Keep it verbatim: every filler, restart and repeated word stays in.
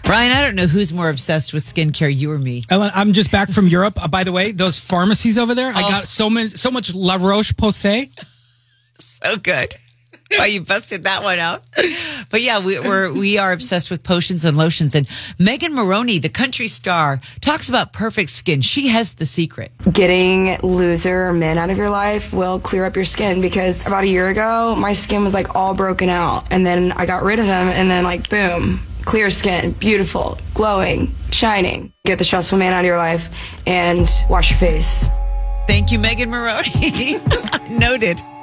Ryan, I don't know who's more obsessed with skincare, you or me. Ellen, I'm just back from Europe. Uh, by the way, those pharmacies over there, oh. I got so many, so much La Roche-Posay. So good. Oh, you busted that one out. But yeah, we, we're, we are obsessed with potions and lotions. And Megan Moroney, the country star, talks about perfect skin. She has the secret. Getting loser men out of your life will clear up your skin, because about a year ago, my skin was like all broken out. And then I got rid of them, and then like, boom, clear skin, beautiful, glowing, shining. Get the stressful man out of your life and wash your face. Thank you, Megan Moroney. Noted.